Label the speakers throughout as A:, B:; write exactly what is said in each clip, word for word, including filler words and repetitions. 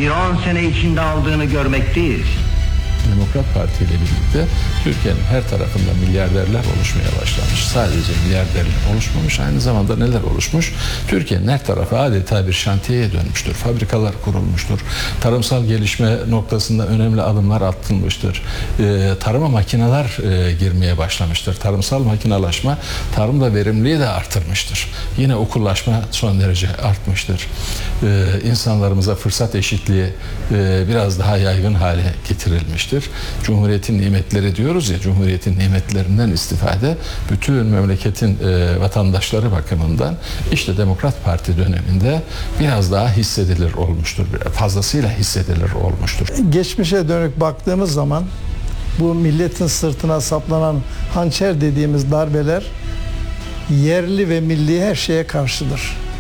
A: bir on sene içinde aldığını görmekteyiz.
B: Demokrat Parti ile birlikte Türkiye'nin her tarafında milyarderler oluşmaya başlamış. Sadece milyarderler oluşmamış, aynı zamanda neler oluşmuş? Türkiye'nin her tarafı adeta bir şantiyeye dönmüştür. Fabrikalar kurulmuştur. Tarımsal gelişme noktasında önemli adımlar atılmıştır. Ee, tarıma makineler e, girmeye başlamıştır. Tarımsal makinalaşma tarımda verimliliği de artırmıştır. Yine okullaşma son derece artmıştır. Ee, insanlarımıza fırsat eşitliği e, biraz daha yaygın hale getirilmiştir. Cumhuriyetin nimetleri diyoruz ya, Cumhuriyetin nimetlerinden istifade bütün memleketin e, vatandaşları bakımından işte Demokrat Parti döneminde biraz daha hissedilir olmuştur. Fazlasıyla hissedilir olmuştur.
C: Geçmişe dönük baktığımız zaman bu milletin sırtına saplanan hançer dediğimiz darbeler yerli ve milli her şeye karşıdır.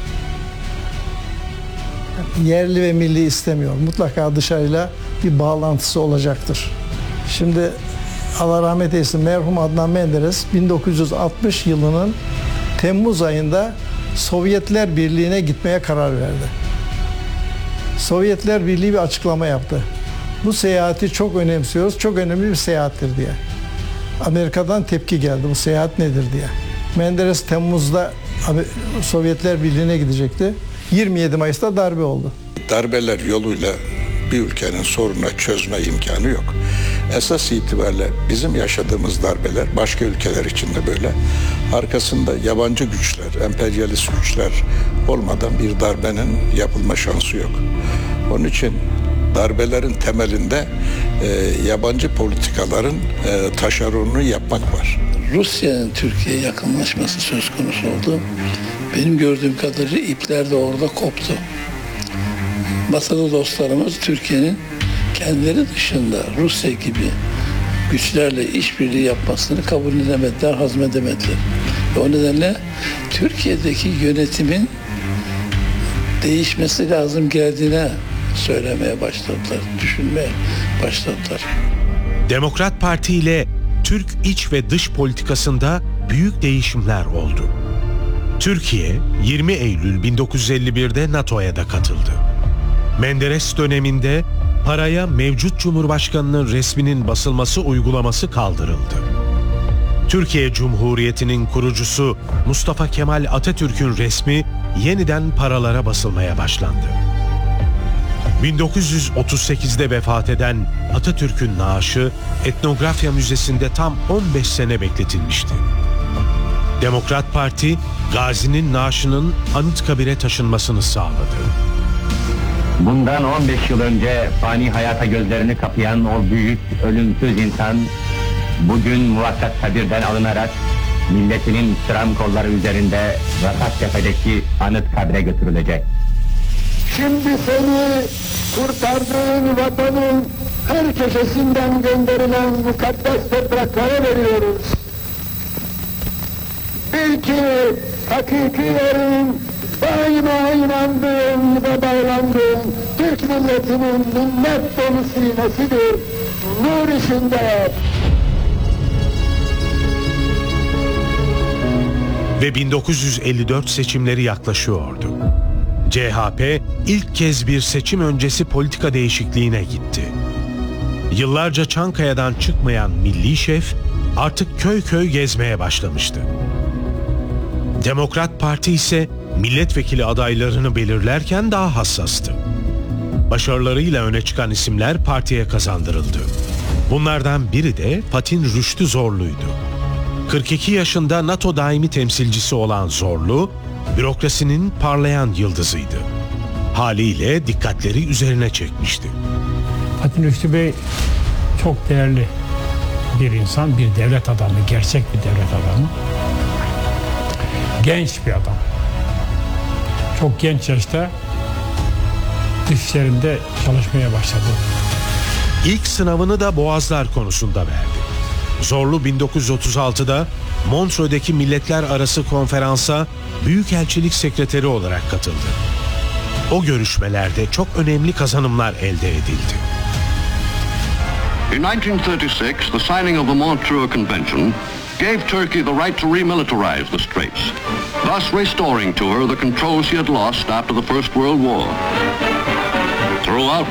C: Yerli ve milli istemiyor. Mutlaka dışarıyla bir bağlantısı olacaktır. Şimdi Allah rahmet eylesin merhum Adnan Menderes bin dokuz yüz altmış yılının Temmuz ayında Sovyetler Birliği'ne gitmeye karar verdi. Sovyetler Birliği bir açıklama yaptı. Bu seyahati çok önemsiyoruz, çok önemli bir seyahattir diye. Amerika'dan tepki geldi, bu seyahat nedir diye. Menderes Temmuz'da Sovyetler Birliği'ne gidecekti. yirmi yedi Mayıs'ta darbe oldu.
D: Darbeler yoluyla bir ülkenin sorununa çözme imkanı yok. Esas itibariyle bizim yaşadığımız darbeler başka ülkeler için de böyle. Arkasında yabancı güçler, emperyalist güçler olmadan bir darbenin yapılma şansı yok. Onun için darbelerin temelinde e, yabancı politikaların e, taşeronunu yapmak var.
E: Rusya'nın Türkiye'ye yakınlaşması söz konusu oldu. Benim gördüğüm kadarıyla ipler de orada koptu. Batılı dostlarımız Türkiye'nin kendileri dışında Rusya gibi güçlerle işbirliği yapmasını kabul edemediler, hazmedemediler. Ve o nedenle Türkiye'deki yönetimin değişmesi lazım geldiğine söylemeye başladılar, düşünmeye başladılar.
F: Demokrat Parti ile Türk iç ve dış politikasında büyük değişimler oldu. Türkiye yirmi Eylül bin dokuz yüz elli bir'de NATO'ya da katıldı. Menderes döneminde paraya mevcut Cumhurbaşkanı'nın resminin basılması uygulaması kaldırıldı. Türkiye Cumhuriyeti'nin kurucusu Mustafa Kemal Atatürk'ün resmi yeniden paralara basılmaya başlandı. bin dokuz yüz otuz sekiz'de vefat eden Atatürk'ün naaşı Etnografya Müzesi'nde tam on beş sene bekletilmişti. Demokrat Parti, Gazi'nin naaşının Anıtkabir'e taşınmasını sağladı.
G: Bundan on beş yıl önce fani hayata gözlerini kapayan o büyük, ölümsüz insan bugün muvakkak kabirden alınarak milletinin sıram kolları üzerinde Rakattepe'deki Anıtkabir'e götürülecek.
H: Şimdi seni kurtardığın vatanın her köşesinden gönderilen mukaddes topraklara veriyoruz. Bil ki hakiki yerin daima inandığım ve bağlandığım Türk milletinin minnet dolu sinesidir. Nur içinde.
F: Ve bin dokuz yüz elli dört seçimleri yaklaşıyordu. C H P ilk kez bir seçim öncesi politika değişikliğine gitti. Yıllarca Çankaya'dan çıkmayan milli şef artık köy köy gezmeye başlamıştı. Demokrat Parti ise milletvekili adaylarını belirlerken daha hassastı. Başarılarıyla öne çıkan isimler partiye kazandırıldı. Bunlardan biri de Fatin Rüştü Zorlu'ydu. kırk iki yaşında NATO daimi temsilcisi olan Zorlu, bürokrasinin parlayan yıldızıydı. Haliyle dikkatleri üzerine çekmişti.
I: Fatin Rüştü Bey çok değerli bir insan, bir devlet adamı, gerçek bir devlet adamı. Genç bir adam. Çok genç yaşta dışişlerinde çalışmaya başladı.
F: İlk sınavını da Boğazlar konusunda verdi. Zorlu bin dokuz yüz otuz altı'da Montreux'deki Milletler Arası Konferans'a Büyükelçilik Sekreteri olarak katıldı. O görüşmelerde çok önemli kazanımlar elde edildi.
J: In nineteen thirty-six, the signing of the Montreux Convention gave Turkey the right to remilitarize the Straits, thus restoring to her the control she had lost after the First World War. Throughout